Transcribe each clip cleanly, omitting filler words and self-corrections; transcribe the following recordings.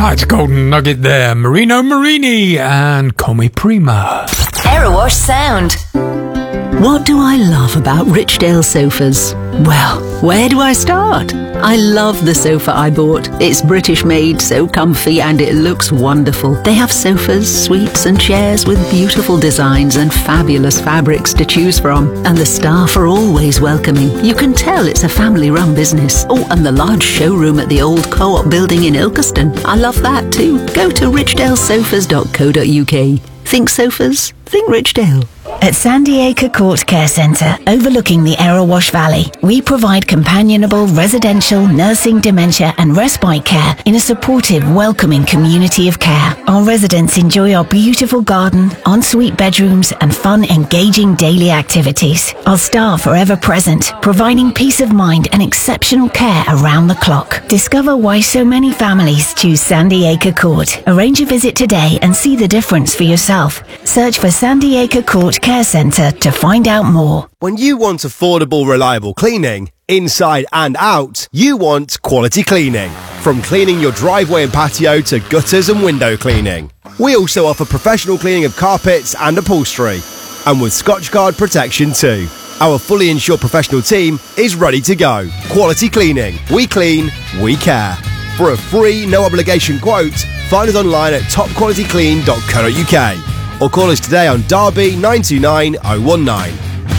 Nice golden nugget there. Marino Marini and Come Prima. Erewash Sound. What do I love about Richdale sofas? Well, where do I start? I love the sofa I bought. It's British made, so comfy, and it looks wonderful. They have sofas, suites and chairs with beautiful designs and fabulous fabrics to choose from. And the staff are always welcoming. You can tell it's a family-run business. Oh, and the large showroom at the old Co-op building in Ilkeston. I love that too. Go to richdalesofas.co.uk. Think sofas, think Richdale. At Sandy Acre Court Care Centre, overlooking the Erewash Valley, we provide companionable, residential, nursing, dementia and respite care in a supportive, welcoming community of care. Our residents enjoy our beautiful garden, ensuite bedrooms and fun, engaging daily activities. Our staff are ever present, providing peace of mind and exceptional care around the clock. Discover why so many families choose Sandy Acre Court. Arrange a visit today and see the difference for yourself. Search for Sandy Acre Court Care Centre to find out more. When you want affordable, reliable cleaning, inside and out, you want quality cleaning. From cleaning your driveway and patio to gutters and window cleaning. We also offer professional cleaning of carpets and upholstery. And with Scotchgard protection too. Our fully insured professional team is ready to go. Quality cleaning. We clean, we care. For a free, no obligation quote, find us online at topqualityclean.co.uk. Or call us today on Derby 929 019.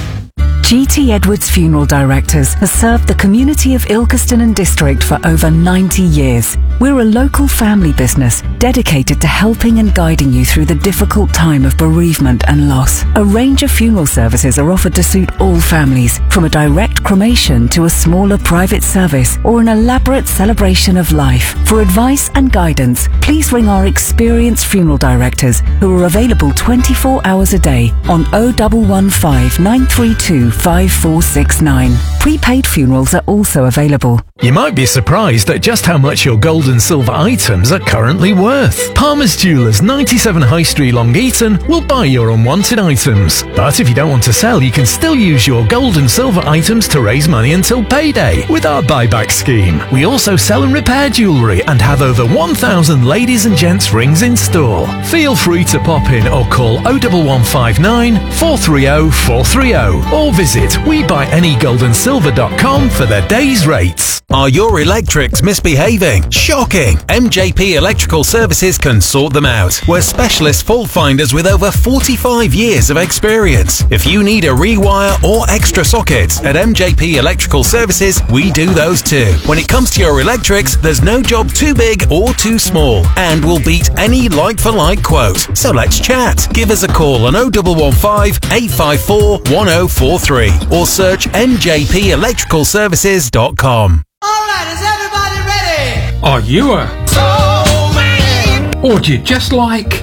GT Edwards Funeral Directors has served the community of Ilkeston and District for over 90 years. We're a local family business dedicated to helping and guiding you through the difficult time of bereavement and loss. A range of funeral services are offered to suit all families, from a direct cremation to a smaller private service or an elaborate celebration of life. For advice and guidance, please ring our experienced funeral directors who are available 24 hours a day on 0115 932 5469. Prepaid funerals are also available. You might be surprised at just how much your gold and silver items are currently worth. Palmer's Jewellers, 97 High Street, Long Eaton will buy your unwanted items. But if you don't want to sell, you can still use your gold and silver items to raise money until payday with our buyback scheme. We also sell and repair jewellery and have over 1,000 ladies and gents rings in store. Feel free to pop in or call 01159 430 430 or visit WeBuyAnyGoldAndSilver.com for the day's rates. Are your electrics misbehaving? Shocking! MJP Electrical Services can sort them out. We're specialist fault finders with over 45 years of experience. If you need a rewire or extra sockets, at MJP Electrical Services, we do those too. When it comes to your electrics, there's no job too big or too small, and we'll beat any like-for-like quote. So let's chat. Give us a call on 0115 854 1043 or search mjpelectricalservices.com. Alright, is everybody ready? Are you a soul man? Or do you just like?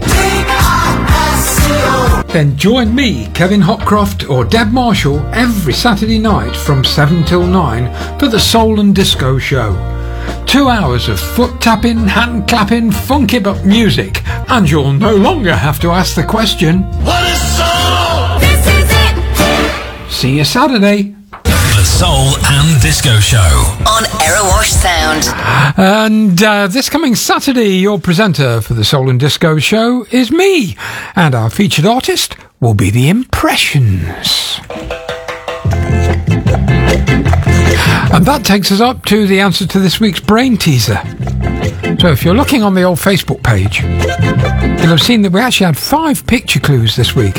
Then join me, Kevin Hopcroft or Deb Marshall every Saturday night from 7 till 9 for the Soul and Disco Show. 2 hours of foot tapping, hand clapping, funky but music, and you'll no longer have to ask the question, What is soul? This is it! See you Saturday. The Soul and Disco Show on Erewash Sound. And this coming Saturday, your presenter for the Soul and Disco Show is me, and our featured artist will be the Impressions. And that takes us up to the answer to this week's brain teaser. So if you're looking on the old Facebook page, you'll have seen that we actually had 5 picture clues this week.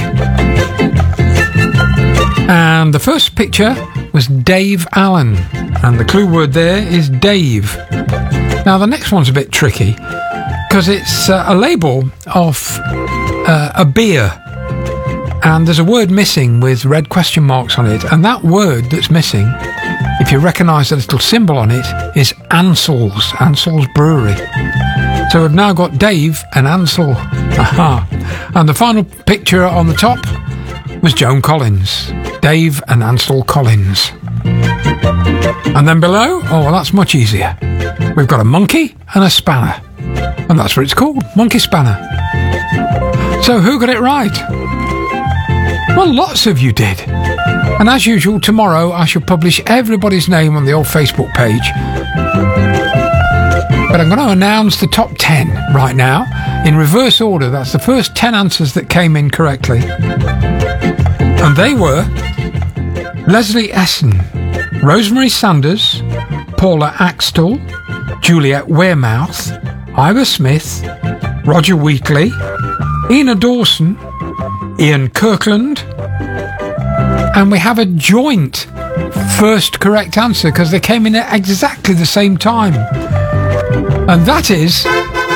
And the first picture was Dave Allen, and the clue word there is Dave. Now the next one's a bit tricky because it's a label of a beer, and there's a word missing with red question marks on it, and that word that's missing, if you recognise the little symbol on it, is Ansel's Brewery. So we've now got Dave and Ansel. Aha. And the final picture on the top was Joan Collins. Dave and Ansel Collins. And then below, oh well, that's much easier. We've got a monkey and a spanner. And that's what it's called, Monkey Spanner. So who got it right? Well, lots of you did. And as usual, tomorrow I shall publish everybody's name on the old Facebook page. But I'm going to announce the top 10 right now in reverse order. That's the first 10 answers that came in correctly. And they were Leslie Essen, Rosemary Sanders, Paula Axtell, Juliet Wearmouth, Ira Smith, Roger Wheatley, Ina Dawson, Ian Kirkland, and we have a joint first correct answer because they came in at exactly the same time. And that is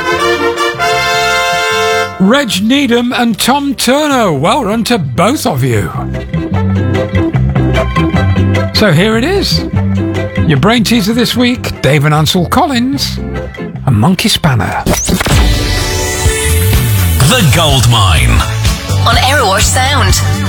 Reg Needham and Tom Turner. Well done to both of you. So here it is. Your brain teaser this week, Dave and Ansel Collins and Monkey Spanner. The Gold Mine on Aerowash Sound.